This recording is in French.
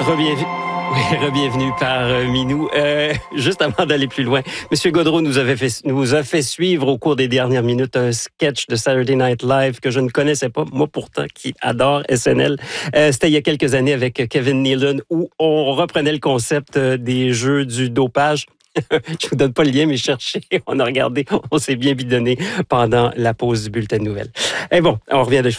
Bienvenue par Minou. Juste avant d'aller plus loin, M. Gaudreau nous a fait suivre au cours des dernières minutes un sketch de Saturday Night Live que je ne connaissais pas, moi pourtant qui adore SNL. C'était il y a quelques années avec Kevin Nealon où on reprenait le concept des jeux du dopage. Je vous donne pas le lien, mais cherchez. On a regardé, on s'est bien bidonné pendant la pause du bulletin de nouvelles. Et bon, on revient